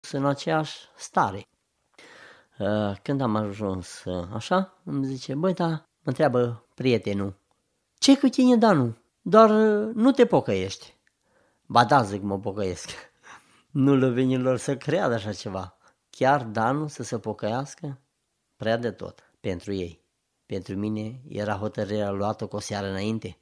în aceeași stare. Când am ajuns așa, îmi zice, băi, da, mă întreabă prietenul, ce cu tine, Danu? Doar nu te pocăiești. Ba da, zic, mă pocăiesc. Nu le venilor să creadă așa ceva. Chiar Danu să se pocăiască? Prea de tot pentru ei. Pentru mine era hotărârea luată cu o seară înainte.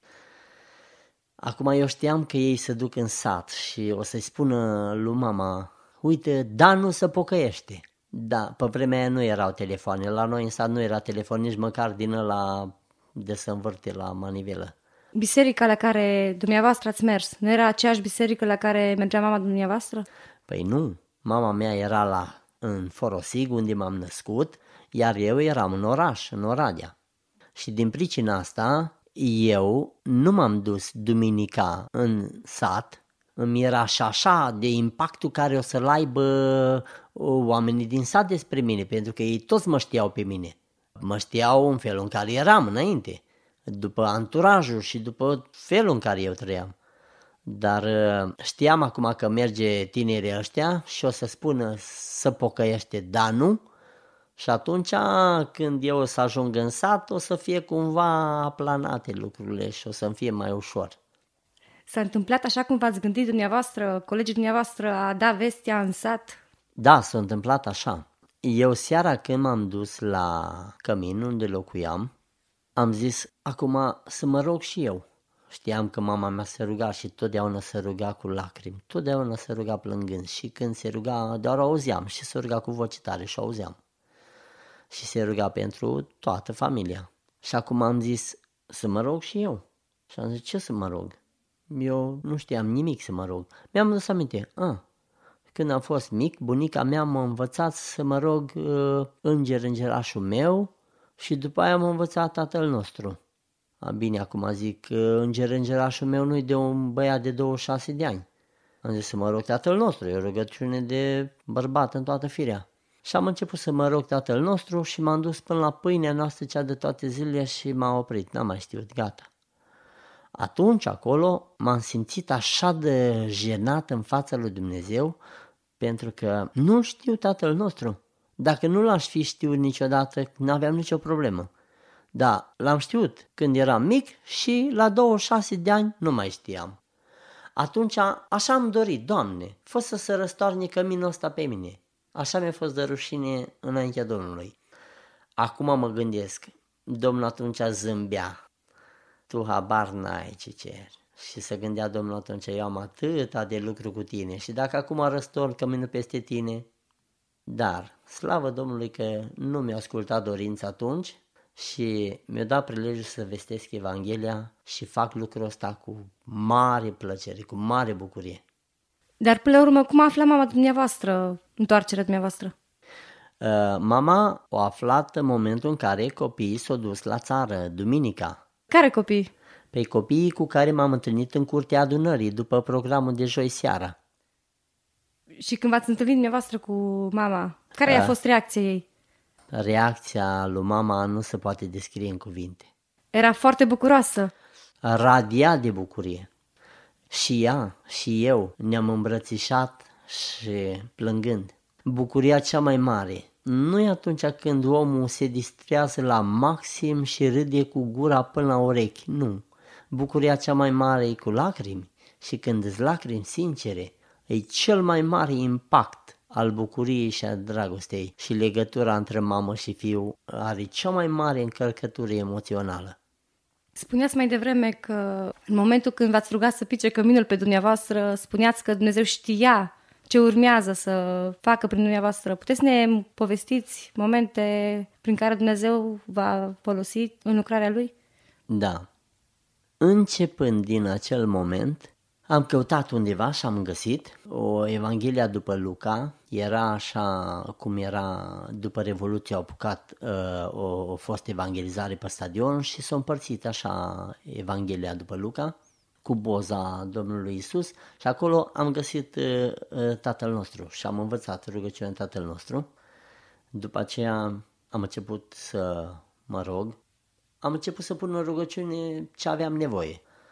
Acum eu știam că ei se duc în sat și o să-i spună lui mama, uite, Danu se pocăiește. Da, pe vremea aia nu erau telefoane, la noi în sat nu era telefon, nici măcar din ăla de să învârte la manivelă. Biserica la care dumneavoastră ați mers, nu era aceeași biserică la care mergea mama dumneavoastră? Păi nu, mama mea era în Forosig, unde m-am născut, iar eu eram în oraș, în Oradea. Și din pricina asta, eu nu m-am dus duminica în sat, îmi era și așa de impactul care o să-l aibă oamenii din sat despre mine, pentru că ei toți mă știau pe mine. Mă știau în felul în care eram înainte, după anturajul și după felul în care eu trăiam. Dar știam acum că merge tinerii ăștia și o să spună să pocăiește Danu și atunci când eu o să ajung în sat o să fie cumva aplanate lucrurile și o să-mi fie mai ușor. S-a întâmplat așa cum v-ați gândit dumneavoastră, colegii dumneavoastră, a da vestea în sat? Da, s-a întâmplat așa. Eu seara când m-am dus la cămin unde locuiam, am zis acum să mă rog și eu. Știam că mama mea se ruga și totdeauna se ruga cu lacrimi, totdeauna se ruga plângând și când se ruga doar auzeam și se ruga cu voce tare și auzeam. Și se ruga pentru toată familia. Și acum am zis să mă rog și eu. Și am zis ce să mă rog? Eu nu știam nimic să mă rog. Mi-am adus aminte, când am fost mic, bunica mea m-a învățat să mă rog îngerașul meu și după aia m-a învățat Tatăl nostru. Bine, acum zic, îngerașul meu nu-i de un băiat de 26 de ani. Am zis să mă rog Tatăl nostru, e o rugăciune de bărbat în toată firea. Și am început să mă rog Tatăl nostru și m-am dus până la pâinea noastră cea de toate zilele și m-a oprit, n-am mai știut, gata. Atunci acolo m-am simțit așa de jenat în fața lui Dumnezeu pentru că nu știu Tatăl nostru. Dacă nu l-aș fi știut niciodată, n-aveam nicio problemă. Da, l-am știut când eram mic și la 26 de ani nu mai știam. Atunci așa am dorit, Doamne, fă să se răstoarne căminul ăsta pe mine. Așa mi-a fost de rușine înaintea Domnului. Acum mă gândesc, Domnul atunci zâmbea, tu habar n-ai ce ceri. Și se gândea Domnul atunci, eu am atâta de lucru cu tine și dacă acum răstorn căminul peste tine, dar slavă Domnului că nu mi-a ascultat dorința atunci și mi-a dat prilejul să vestesc Evanghelia și fac lucrul ăsta cu mare plăcere, cu mare bucurie. Dar până la urmă, cum a aflat mama dumneavoastră întoarcerea dumneavoastră? Mama a aflat în momentul în care copiii s-au dus la țară, duminica. Care copii? Pe copiii cu care m-am întâlnit în curtea adunării după programul de joi seara. Și când v-ați întâlnit dumneavoastră cu mama, care a fost reacția ei? Reacția lui mama nu se poate descrie în cuvinte. Era foarte bucuroasă. Radia de bucurie. Și ea și eu ne-am îmbrățișat și plângând. Bucuria cea mai mare nu e atunci când omul se distrează la maxim și râde cu gura până la urechi, nu. Bucuria cea mai mare e cu lacrimi și când îți lacrimi sincere, e cel mai mare impact al bucuriei și a dragostei și legătura între mamă și fiu are cea mai mare încărcătură emoțională. Spuneați mai devreme că în momentul când v-ați rugat să pice căminul pe dumneavoastră, spuneați că Dumnezeu știa ce urmează să facă prin dumneavoastră. Puteți să ne povestiți momente prin care Dumnezeu v-a folosit în lucrarea Lui? Da. Începând din acel moment, am căutat undeva și am găsit o Evanghelia după Luca, era așa cum era după Revoluție, au apucat o fost evangelizare pe stadion și s-a împărțit așa Evanghelia după Luca cu boza Domnului Isus și acolo am găsit Tatăl nostru și am învățat rugăciunea Tatăl nostru. După aceea am început să mă rog, am început să pun în rugăciune ce aveam nevoie.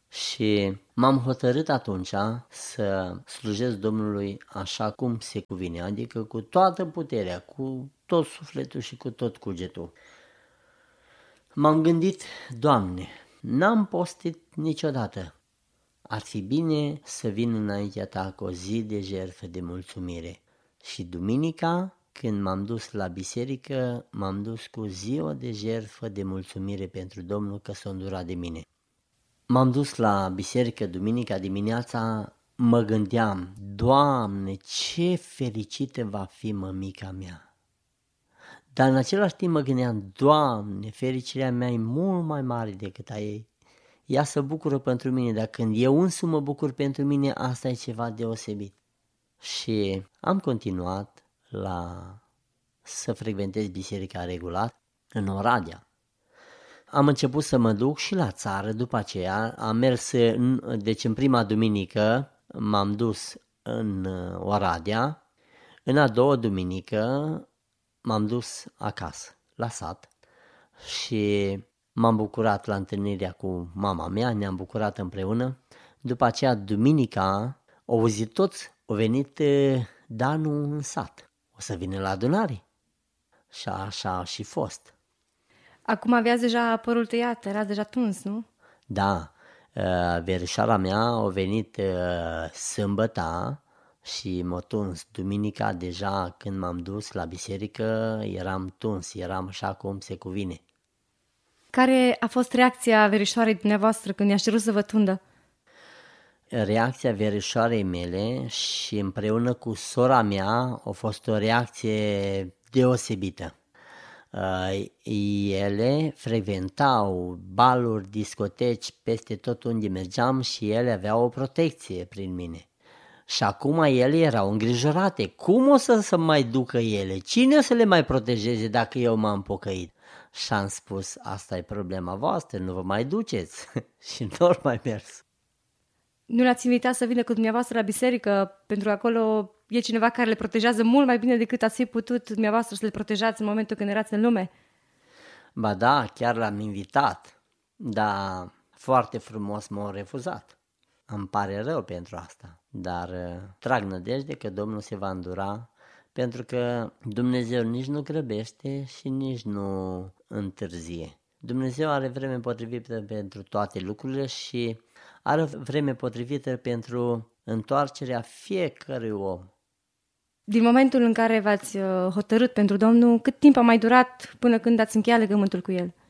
Și m-am hotărât atunci să slujesc Domnului așa cum se cuvine, adică cu toată puterea, cu tot sufletul și cu tot cugetul. M-am gândit, Doamne, n-am postit niciodată. Ar fi bine să vin înaintea Ta cu o zi de jertfă de mulțumire. Și duminica, când m-am dus la biserică, m-am dus cu ziua de jertfă de mulțumire pentru Domnul că s-a îndurat de mine. M-am dus la biserică duminica dimineața, mă gândeam, Doamne, ce fericită va fi mămica mea. Dar în același timp mă gândeam, Doamne, fericirea mea e mult mai mare decât a ei. Ea se bucură pentru mine, dar când eu însumi mă bucur pentru mine, asta e ceva deosebit. Și am continuat să frecventez biserica regulat în Oradea. Am început să mă duc și la țară după aceea, am mers, deci în prima duminică m-am dus în Oradea, în a doua duminică m-am dus acasă, la sat și m-am bucurat la întâlnirea cu mama mea, ne-am bucurat împreună. După aceea, duminica, au auzit toți, au venit Danu în sat, o să vină la adunare. Și așa a și fost. Acum aveați deja părul tăiat, erați deja tuns, nu? Da, verișoara mea a venit sâmbăta și m-a tuns. Duminica deja când m-am dus la biserică eram tuns, eram așa cum se cuvine. Care a fost reacția verișoarei dumneavoastră când i-a cerut să vă tundă? Reacția verișoarei mele și împreună cu sora mea a fost o reacție deosebită. Ele frecventau baluri, discoteci peste tot unde mergeam și ele aveau o protecție prin mine. Și acum ele erau îngrijorate. Cum o să mai ducă ele? Cine o să le mai protejeze dacă eu m-am pocăit? Și am spus, asta e problema voastră, nu vă mai duceți. Și nu ori mai mers. Nu l-ați invitat să vină cu dumneavoastră la biserică, pentru că acolo e cineva care le protejează mult mai bine decât ați fi putut dumneavoastră să le protejați în momentul când erați în lume? Ba da, chiar l-am invitat, dar foarte frumos m-au refuzat. Îmi pare rău pentru asta, dar trag nădejde că Domnul se va îndura, pentru că Dumnezeu nici nu grăbește și nici nu întârzie. Dumnezeu are vreme potrivită pentru toate lucrurile și are vreme potrivită pentru întoarcerea fiecărui om. Din momentul în care v-ați hotărât pentru Domnul, cât timp a mai durat până când ați încheiat legământul cu El?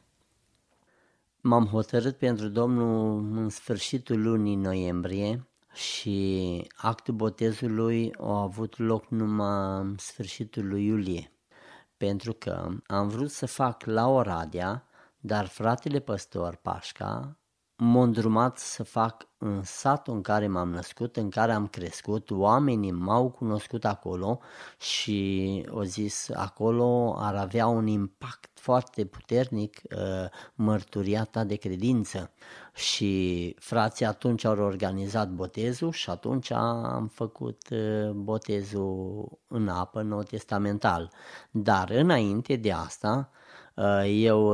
M-am hotărât pentru Domnul în sfârșitul lunii noiembrie și actul botezului a avut loc numai în sfârșitul lui iulie, pentru că am vrut să fac la Oradea, dar fratele păstor Pașca m-a îndrumat să fac în satul în care m-am născut, în care am crescut, oamenii m-au cunoscut acolo și au zis acolo ar avea un impact foarte puternic mărturia ta de credință. Și frații atunci au organizat botezul și atunci am făcut botezul în apă nou-testamental. Dar înainte de asta eu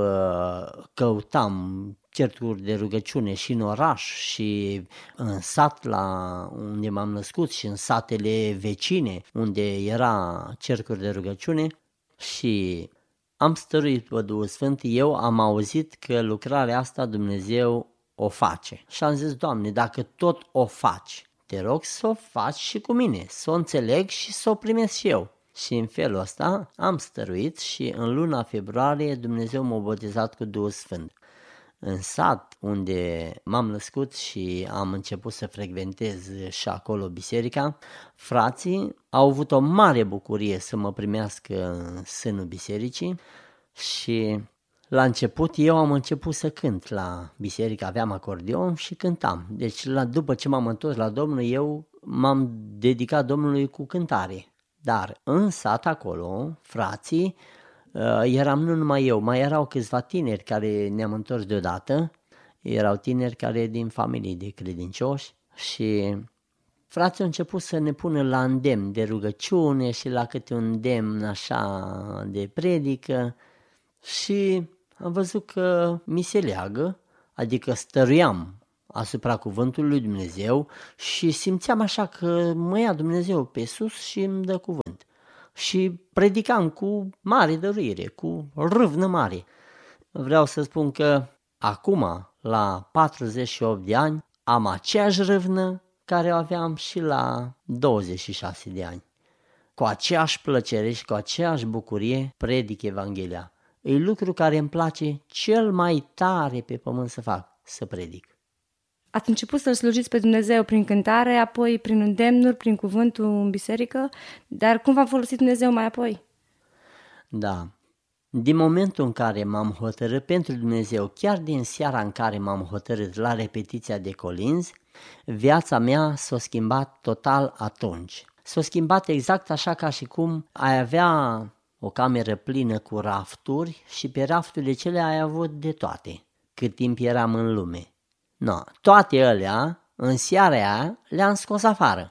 căutam cercuri de rugăciune și în oraș și în sat la unde m-am născut și în satele vecine unde era cercuri de rugăciune și am stăruit pe Duhul Sfânt. Eu am auzit că lucrarea asta Dumnezeu o face și am zis, Doamne, dacă tot o faci, te rog să o faci și cu mine, să o înțeleg și să o primesc și eu. Și în felul ăsta am stăruit și în luna februarie Dumnezeu m-a botezat cu Duhul Sfânt. În sat unde m-am născut și am început să frecventez și acolo biserica, frații au avut o mare bucurie să mă primească în sânul bisericii și la început eu am început să cânt la biserică, aveam acordeon și cântam. Deci după ce m-am întors la Domnul, eu m-am dedicat Domnului cu cântare. Dar în sat acolo, frații, eram nu numai eu, mai erau câțiva tineri care ne-am întors deodată, erau tineri care din familii de credincioși și frații au început să ne pună la îndemn de rugăciune și la câte un îndemn așa de predică și am văzut că mi se leagă, adică stăruiam asupra cuvântului lui Dumnezeu și simțeam așa că mă ia Dumnezeu pe sus și îmi dă cuvânt. Și predicam cu mare dăruire, cu râvnă mare. Vreau să spun că acum, la 48 de ani, am aceeași râvnă care o aveam și la 26 de ani. Cu aceeași plăcere și cu aceeași bucurie predic Evanghelia. E lucru care îmi place cel mai tare pe pământ să fac, să predic. Ați început să-L slujiți pe Dumnezeu prin cântare, apoi prin îndemnuri, prin cuvântul în biserică, dar cum v-a folosit Dumnezeu mai apoi? Da, din momentul în care m-am hotărât pentru Dumnezeu, chiar din seara în care m-am hotărât la repetiția de colinzi, viața mea s-a schimbat total atunci. S-a schimbat exact așa ca și cum ai avea o cameră plină cu rafturi și pe rafturile cele ai avut de toate, cât timp eram în lume. No, toate alea, în seara aia, le-am scos afară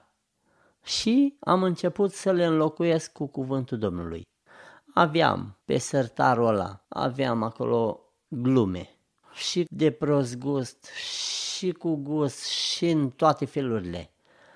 și am început să le înlocuiesc cu cuvântul Domnului. Aveam pe sertarul ăla, aveam acolo glume și de prost gust și cu gust și în toate felurile.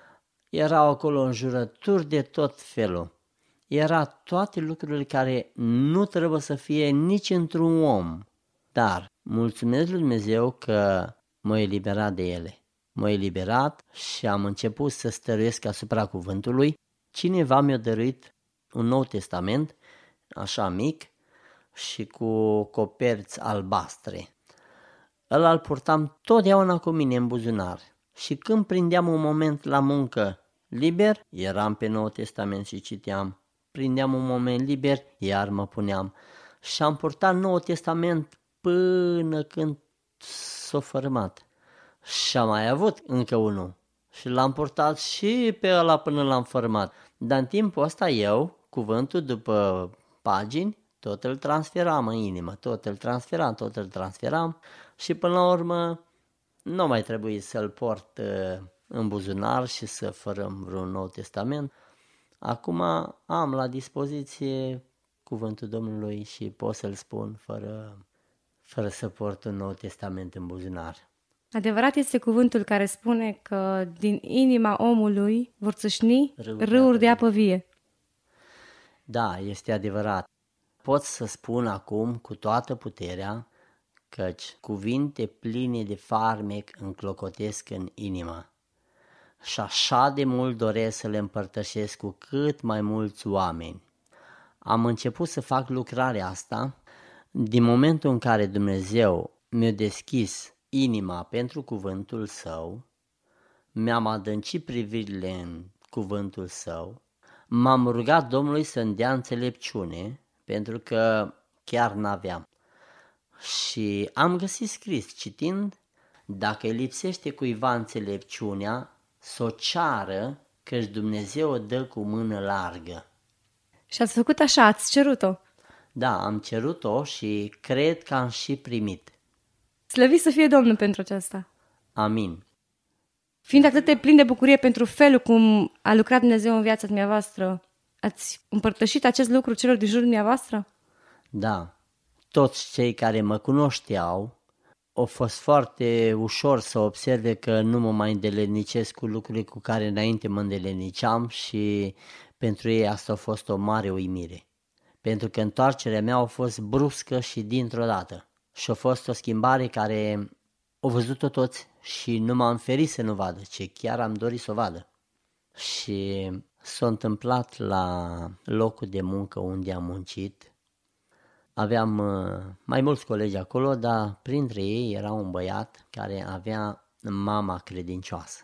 Erau acolo înjurături de tot felul. Era toate lucrurile care nu trebuie să fie nici într-un om. Dar mulțumesc lui Dumnezeu că m-a eliberat de ele. M-a eliberat și am început să stăruiesc asupra cuvântului. Cineva mi-a dăruit un Nou Testament, așa mic, și cu coperți albastre. Ăla îl purtam totdeauna cu mine în buzunar. Și când prindeam un moment la muncă liber, eram pe Nou Testament și citeam. Prindeam un moment liber, iar mă puneam. Și am purtat Noul Testament până când s-a fărâmat. Și am mai avut încă unul. Și l-am purtat și pe ăla până l-am fărâmat. Dar în timpul ăsta eu, cuvântul după pagini, tot îl transferam în inimă, tot îl transferam și până la urmă nu mai trebuie să-l port în buzunar și să fărâm vreun Nou Testament. Acum am la dispoziție cuvântul Domnului și pot să-l spun fără să port un Nou Testament în buzunar. Adevărat este cuvântul care spune că din inima omului vor țâșni râuri de apă vie. Da, este adevărat. Pot să spun acum cu toată puterea căci cuvinte pline de farmec înclocotesc în inimă și așa de mult doresc să le împărtășesc cu cât mai mulți oameni. Am început să fac lucrarea asta din momentul în care Dumnezeu mi-a deschis inima pentru cuvântul Său, mi-am adâncit privirile în cuvântul Său, m-am rugat Domnului să-mi dea înțelepciune, pentru că chiar n-aveam. Și am găsit scris, citind, dacă îi lipsește cuiva înțelepciunea, s-o ceară, căci Dumnezeu o dă cu mână largă. Și ați făcut așa, ați cerut-o. Da, am cerut-o și cred că am și primit. Slăvit să fie Domnul pentru aceasta. Amin. Fiind atât de plin de bucurie pentru felul cum a lucrat Dumnezeu în viața dumneavoastră, ați împărtășit acest lucru celor din jurul dumneavoastră? Da, toți cei care mă cunoșteau, a fost foarte ușor să observe că nu mă mai îndeletnicesc cu lucrurile cu care înainte mă îndeletniceam și pentru ei asta a fost o mare uimire. Pentru că întoarcerea mea a fost bruscă și dintr-o dată. Și a fost o schimbare care o văzut-o toți și nu m-am ferit să nu vadă, ci chiar am dorit să o vadă. Și s-a întâmplat la locul de muncă unde am muncit. Aveam mai mulți colegi acolo, dar printre ei era un băiat care avea mama credincioasă.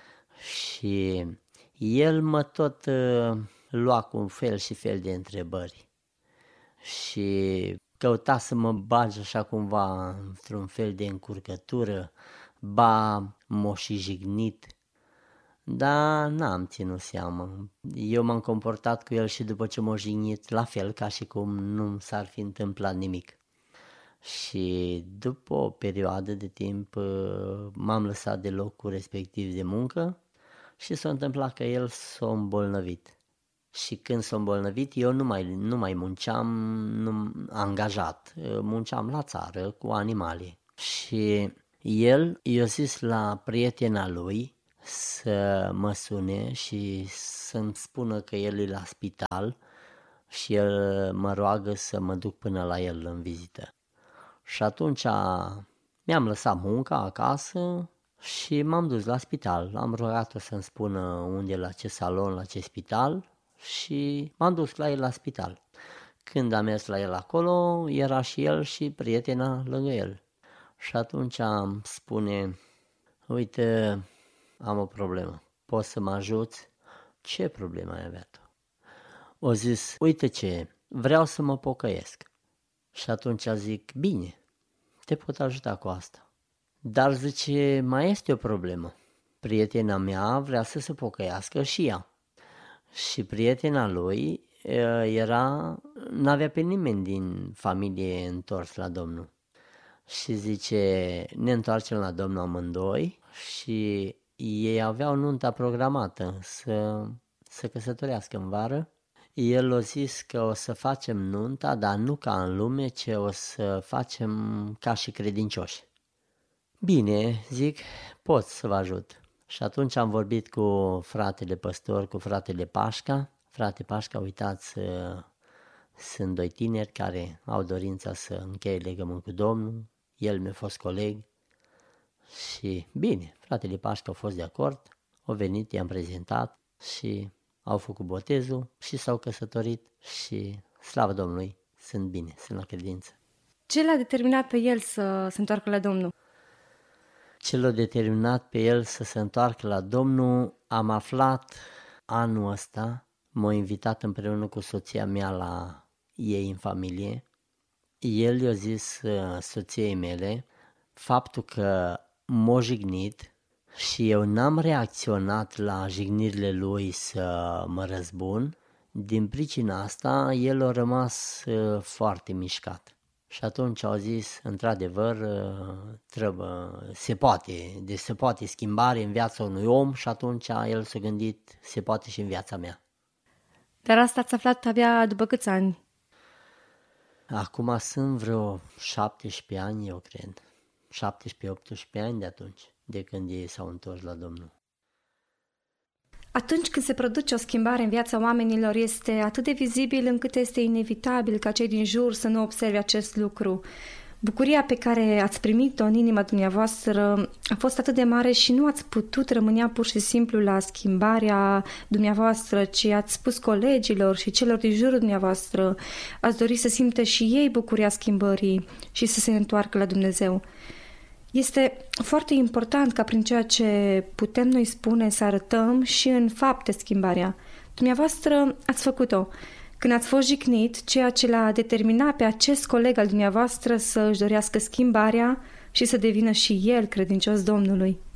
Și el mă tot lua cu un fel și fel de întrebări. Și căuta să mă bage așa cumva într-un fel de încurcătură, ba m-o și jignit. Dar n-am ținut seama. Eu m-am comportat cu el și după ce m-a jignit, la fel ca și cum nu s-ar fi întâmplat nimic. Și după o perioadă de timp m-am lăsat de locul respectiv de muncă și s-a întâmplat că el s-a îmbolnăvit. Și când s-a îmbolnăvit, eu nu mai munceam angajat, munceam la țară cu animale. Și i-a zis la prietena lui să mă sune și să-mi spună că el e la spital și el mă roagă să mă duc până la el în vizită. Și atunci mi-am lăsat munca acasă și m-am dus la spital. Am rugat-o să-mi spună unde, la ce salon, la ce spital și m-am dus la el la spital. Când am mers la el acolo, era și el și prietena lângă el. Și atunci îmi spune, uite, am o problemă, poți să mă ajuți? Ce problemă ai avea tu? O zis, uite ce, vreau să mă pocăiesc. Și atunci zic, bine, te pot ajuta cu asta. Dar zice, mai este o problemă. Prietena mea vrea să se pocăiască și ea. Și prietena lui n-avea pe nimeni din familie întors la Domnul. Și zice, ne întoarcem la Domnul amândoi și ei aveau nunta programată să căsătorească în vară. El a zis că o să facem nunta, dar nu ca în lume, ci o să facem ca și credincioși. Bine, zic, pot să vă ajut. Și atunci am vorbit cu fratele păstor, cu fratele Pașca. Frate Pașca, uitați, sunt doi tineri care au dorința să încheie legământ cu Domnul. El mi-a fost coleg și bine, fratele Pașca a fost de acord, au venit, i-am prezentat și au făcut botezul și s-au căsătorit și slavă Domnului, sunt bine, sunt la credință. Ce l-a determinat pe el să se întoarcă la Domnul? Ce l-a determinat pe el să se întoarcă la Domnul, am aflat anul ăsta, m-a invitat împreună cu soția mea la ei în familie. El i-a zis soției mele faptul că m-a jignit și eu n-am reacționat la jignirile lui să mă răzbun. Din pricina asta, el a rămas foarte mișcat. Și atunci au zis, într-adevăr, se poate schimbare în viața unui om și atunci el s-a gândit, se poate și în viața mea. Dar asta ați aflat abia după câți ani? Acum sunt vreo 17 ani, eu cred. 17-18 ani de atunci, de când ei s-au întors la Domnul. Atunci când se produce o schimbare în viața oamenilor, este atât de vizibil încât este inevitabil ca cei din jur să nu observe acest lucru. Bucuria pe care ați primit-o în inima dumneavoastră a fost atât de mare și nu ați putut rămânea pur și simplu la schimbarea dumneavoastră, ci ați spus colegilor și celor din jurul dumneavoastră, ați dori să simtă și ei bucuria schimbării și să se întoarcă la Dumnezeu. Este foarte important ca prin ceea ce putem noi spune să arătăm și în fapte schimbarea. Dumneavoastră ați făcut-o. Când ați fost jignit, ceea ce l-a determinat pe acest coleg al dumneavoastră să își dorească schimbarea și să devină și el credincios Domnului.